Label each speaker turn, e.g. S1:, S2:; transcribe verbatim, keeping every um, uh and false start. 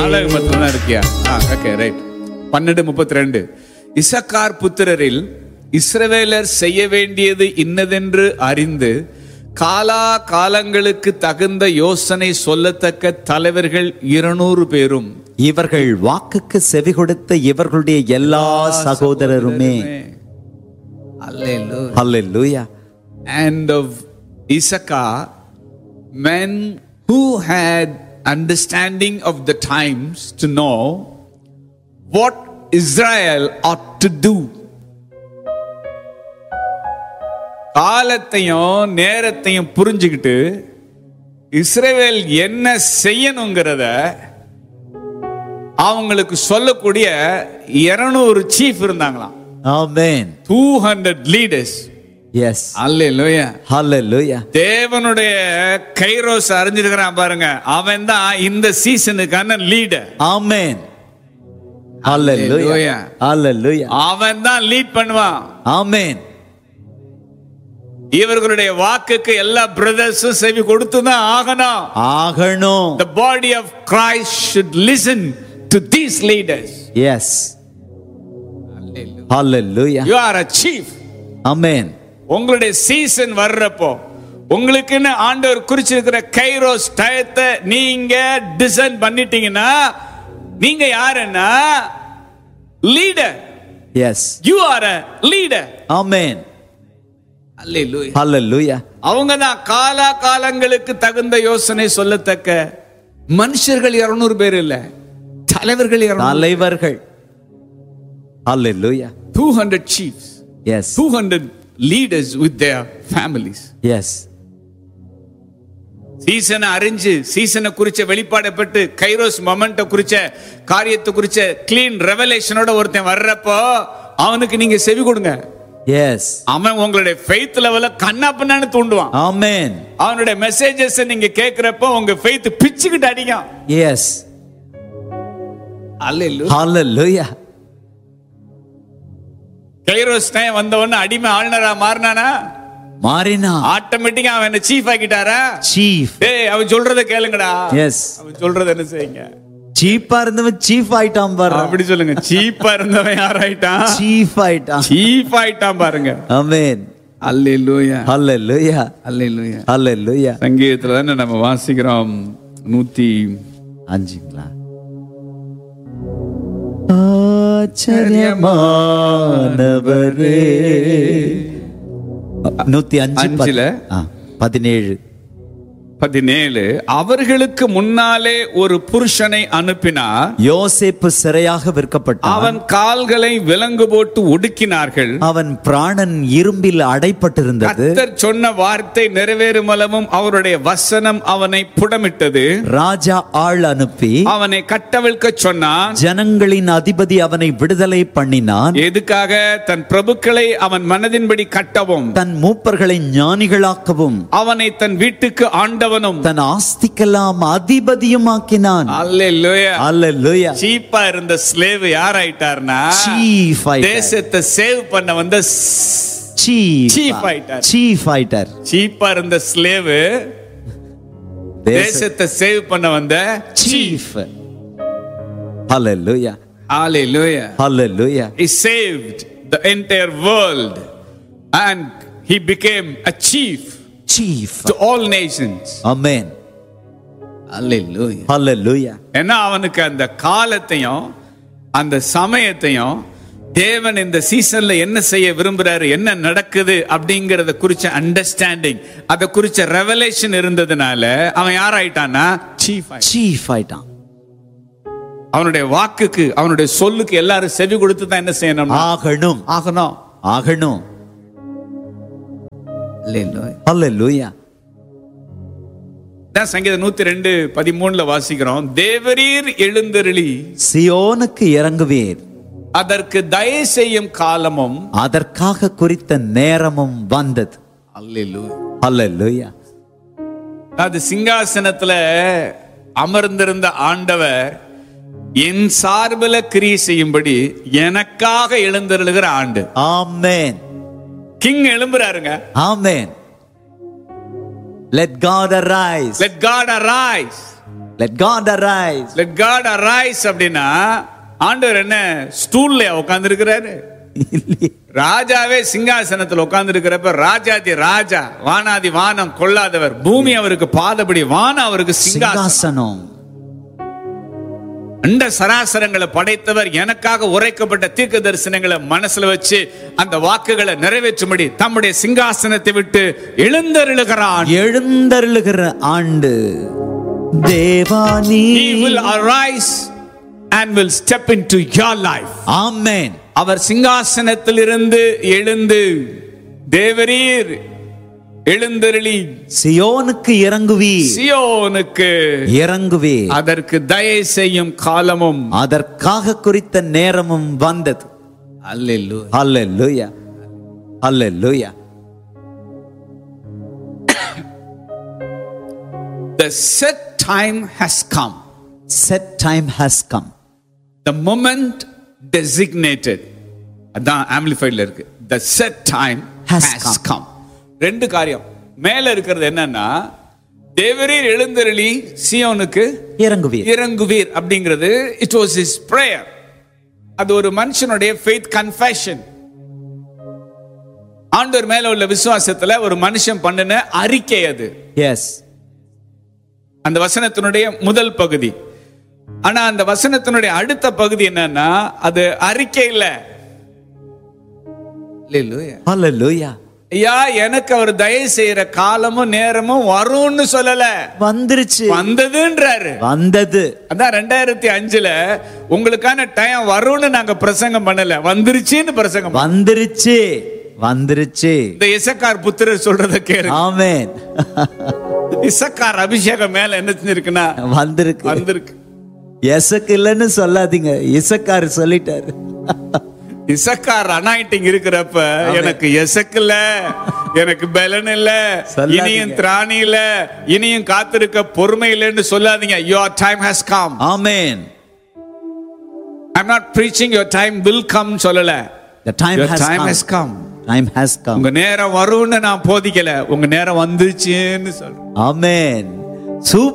S1: இருக்கியா? Okay, right. பன்னெண்டு முப்பத்தி ரெண்டு. இசக்கார் புத்திரரில் இஸ்ரவேலர் செய்ய வேண்டியது இன்னதென்று அறிந்து காலா காலங்களுக்கு தகுந்த யோசனை சொல்லத்தக்க தலைவர்கள் இருநூறு பேரும்
S2: இவர்கள் வாக்குக்கு செவி கொடுத்த இவர்களுடைய எல்லா சகோதரருமே. Hallelujah.
S1: And of Issachar, men who had understanding of the times to know what Israel ought to do. காலத்தையும் நேரத்தையும் புரிஞ்சுக்கிட்டு இஸ்ரவேல் என்ன செய்யணுங்கிறத அவங்களுக்கு சொல்லக்கூடிய இருநூறு சீஃப் இருந்தாங்களாம்.
S2: Amen.
S1: two hundred leaders.
S2: Yes.
S1: Hallelujah.
S2: Hallelujah.
S1: தேவனுடைய கைரோஸ் அறிஞ்சிருக்கிறான் பாருங்க, அவன் தான் இந்த சீசனுக்கான லீடர்.
S2: Amen. Hallelujah. Hallelujah.
S1: அவன் தான் லீட் பண்ணுவான்.
S2: Amen.
S1: இவர்களுடைய வாக்குக்கு எல்லா பிரதர்ஸும் செவி கொடுத்து தான் ஆகணும்.
S2: ஆகணும்.
S1: The body of Christ should listen to these leaders.
S2: Yes. Hallelujah.
S1: You are a chief.
S2: Amen.
S1: உங்களுடைய சீசன் வர்றப்போ உங்களுக்குன்னு ஆண்டவர் குறிச்சிருக்கிற கைரோஸ் டயத்தை நீங்க டிசைன் பண்ணிட்டீங்கன்னா நீங்க யாருன்னா leader.
S2: Yes.
S1: You are a leader.
S2: Amen.
S1: Hallelujah.
S2: Hallelujah.
S1: அவங்க தான் காலா காலங்களுக்கு தகுந்த யோசனை சொல்லத்தக்க மனுஷர்கள் இருநூறு பேர் இல்ல, தலைவர்கள்
S2: தலைவர்கள். Hallelujah.
S1: two hundred chiefs.
S2: Yes.
S1: two hundred leaders with their families.
S2: Yes.
S1: சீசனை அறிஞ்சு சீசனை குறிச்ச வெளிப்பாடப்பட்டு கைரோஸ் மொமெண்ட குறிச்ச காரியத்தை குறிச்ச கிளீன் ரெவலேஷனோட ஒருத்தன் வர்றப்போ அவனுக்கு நீங்க செவி கொடுங்க.
S2: Yes.
S1: அவன் உங்களுடைய ஃபெய்த் லெவல கண்ணா பின்னான்னு தூண்டுவான்.
S2: Amen.
S1: அவனுடைய மெசேஜஸ் நீங்க கேக்குறப்போ உங்க ஃபெய்த் பிச்சுக்கிட்டு அடிக்கும்.
S2: Yes.
S1: Hallelujah.
S2: Hallelujah.
S1: Kairos time வந்தவன அடிமை ஆளுநரா மாறினானா?
S2: மாறினா.
S1: ஆட்டோமேட்டிக்கா அவன் சீஃப் ஆகிட்டாரா?
S2: சீஃப்.
S1: டேய், அவன் சொல்றத கேளுங்கடா.
S2: எஸ்.
S1: அவன் சொல்றத என்ன செய்யுங்க?
S2: சீப்பா இருந்தவன் சீஃப் ஆயிட்டான் பாரு.
S1: அப்படி சொல்லுங்க. சீப்பா இருந்தவன் யார் ஆயிட்டான்?
S2: சீஃப் ஆயிட்டான்.
S1: சீஃப் ஆயிட்டான் பாருங்க.
S2: ஆமென்.
S1: அல்லேலூயா.
S2: அல்லேலூயா.
S1: அல்லேலூயா.
S2: அல்லேலூயா.
S1: சங்கீதத்துல தான நம்ம வாசிக்கிறோம் நூத்தி
S2: அஞ்சுங்களா? ஆச்சரியமானவரே. நூத்தி அஞ்சுல பதினேழு
S1: பதினேழு. அவர்களுக்கு முன்னாலே ஒரு புருஷனை அனுப்பினார்.
S2: யோசேப்பு சிறையாக விற்கப்பட்டான்.
S1: அவன் கால்களை விலங்கு போட்டு ஒடுக்கினார்கள்.
S2: அவன் பிராணன் இரும்பில் அடைப்பட்டிருந்தது.
S1: கர்த்தர் சொன்ன வார்த்தை நிறைவேறும் அளவும் அவருடைய வசனம் அவனை புடமிட்டது.
S2: ராஜா ஆள் அனுப்பி
S1: அவனை கட்டவிழ்க்க சொன்னான்.
S2: ஜனங்களின் அதிபதி அவனை விடுதலை பண்ணினான்.
S1: எதுக்காக? தன் பிரபுக்களை அவன் மனதின்படி கட்டவும்,
S2: தன் மூப்பர்களை ஞானிகளாக்கவும்,
S1: அவனை தன் வீட்டுக்கு ஆண்டவனும்
S2: தன் ஆஸ்திக்கெல்லாம் அதிபதியும் ஆக்கினான்.
S1: அல்லேலூயா.
S2: அல்லேலூயா.
S1: சீப்பா இருந்த ஸ்லேவ் யார் ஆயிட்டார்னா
S2: சீஃப் ஆயிட்டார்.
S1: தேசத்தை சேவ் பண்ண வந்த
S2: சீஃப்
S1: சீஃப் ஆயிட்டார்.
S2: சீஃப் ஆயிட்டார்.
S1: சீப்பா இருந்த ஸ்லேவ் தேசத்தை சேவ் பண்ண வந்த chief.
S2: Hallelujah.
S1: Hallelujah.
S2: Hallelujah.
S1: He saved the entire world and he became a chief.
S2: Chief
S1: to all nations.
S2: Amen.
S1: Hallelujah.
S2: Hallelujah.
S1: ஏன்னா அவனுக்கு அந்த காலத்தையும் அந்த சமயத்தையும் தேவன் இந்த சீசன்ல என்ன செய்ய விரும்புறாரு, என்ன நடக்குது அப்படிங்கறத குறிச்ச அண்டர்ஸ்டாண்டிங், அத குறிச்ச ரெவலேஷன் இருந்ததுனால அவன் யார் ஆயிட்டான்னா சீஃப்.
S2: சீஃப் ஆயிட்டான்.
S1: அவனுடைய வாக்குக்கு அவனுடைய சொல்லுக்கு எல்லாரும் செவி கொடுத்து தான் என்ன செய்யணும்? ஆகணும். ஆகணும்.
S2: ஆகணும். Hallelujah.
S1: தான் சங்கீதம் நூத்தி ரெண்டு பதிமூணுல வாசிக்கிறோம். தேவரீர் எழுந்தருளி
S2: சியோனுக்கு இறங்குவீர்,
S1: அதற்கு தயை செய்யும் காலமும்
S2: அதற்காக குறித்த நேரமும் வந்தது.
S1: அல்லேலூயா.
S2: அல்லேலூயா.
S1: அது சிங்காசனத்துல அமர்ந்திருந்த ஆண்டவர் என் சார்பில கிரியை செய்யும்படி எனக்காக எழுந்தருளுகிற ஆண்டு.
S2: ஆமென்.
S1: King எழும்புறாருங்க.
S2: Amen. Let God arise.
S1: Let God arise.
S2: Let God arise.
S1: let God arise அப்படின்னா ஆண்டவர் என்ன ஸ்டூல்ல உட்கார்ந்து இருக்கிறாரு? ராஜாவே சிங்காசனத்தில் உட்கார்ந்து இருக்கிறப்ப ராஜாதி ராஜா, வானாதி வானம் கொள்ளாதவர், பூமி அவருக்கு பாதபடி, வானம் அவருக்கு சிங்காசனம்.
S2: சிங்காசனம்.
S1: அண்ட சராசரங்களை படைத்தவர் எனக்காக உரைக்கப்பட்ட தீர்க்க தரிசனங்களை மனசுல வச்சு அந்த வாக்குகளை நிறைவேற்றும்படி தம்முடைய சிங்காசனத்தை விட்டு எழுந்தருளுகிறான்.
S2: எழுந்தருளுகிற ஆண்டு Devani.
S1: He will arise and will step into your life.
S2: Amen.
S1: அவர் சிங்காசனத்திலிருந்து எழுந்து தேவரீர் எழுந்தருளி
S2: சியோனுக்கு இறங்குவி.
S1: சியோனுக்கு
S2: இறங்குவி.
S1: அதற்கு தயை செய்யும் காலமும்
S2: அதற்காக குறித்த நேரமும் வந்தது.
S1: அல்லேலூயா.
S2: Hallelujah. Hallelujah.
S1: The set time has come.
S2: Set time has come.
S1: The moment designated. அதான் ஆம்பிளிஃபைட்ல இருக்கு. The set time
S2: Has
S1: has
S2: come.
S1: come. ரெண்டு காரியம். மேல இருக்கிறது என்னன்னா தேவரீர் எழுந்தருளி சியோனுக்கு
S2: இறங்குவீர்.
S1: இறங்குவீர் அப்படிங்கிறது it was his prayer. அது ஒரு மனுஷனுடைய faith confession. ஆண்டவர் மேல உள்ள விசுவாசத்துல ஒரு மனுஷன் பண்ணின அறிக்கை அது.
S2: Yes.
S1: அந்த வசனத்தினுடைய முதல் பகுதி. ஆனா அந்த வசனத்தினுடைய அடுத்த பகுதி என்னன்னா அது அறிக்கை இல்ல. அல்லேலூயா.
S2: Hallelujah.
S1: ஐயா எனக்கு அவர் தயை செய்யற காலமும் நேரமும் வரும்னு சொல்லல,
S2: வந்துருச்சு.
S1: வந்ததுன்றாரு.
S2: வந்தது.
S1: அதான் ரெண்டாயிரத்தி அஞ்சுல உங்களுக்கான டைம் வரும்னு நாங்க பிரசங்கம் பண்ணல, வந்துருச்சுன்னு பிரசங்கம்.
S2: வந்துருச்சு. வந்துருச்சு.
S1: இந்த இசக்கார் புத்திரர் சொல்றத கேளு.
S2: ஆமென்.
S1: இசக்கார் அபிஷேகம் மேல என்ன செஞ்சிருக்குன்னா
S2: வந்திருக்கு.
S1: வந்திருக்கு.
S2: எசக்கு இல்லன்னு சொல்லாதீங்க, இசக்கார் சொல்லிட்டாரு.
S1: இசக்கார் அனாயிட்டிங் இருக்கிறப்ப எனக்கு எசக்குல, எனக்கு பலன் இல்ல, இனியும் திராணி இல்ல, இனியும் காத்திருக்க பொறுமை இல்லைன்னு சொல்லாதீங்க. Your time has come.
S2: Amen.
S1: I'm not preaching your time will come சொல்லல.
S2: The time
S1: Your
S2: has
S1: time
S2: come.
S1: has come.
S2: Time has come.
S1: உங்க நேரம் வரும்னு நான் போதிக்கல, உங்க நேரம் வந்துருச்சுன்னு சொல்றேன்.
S2: Amen.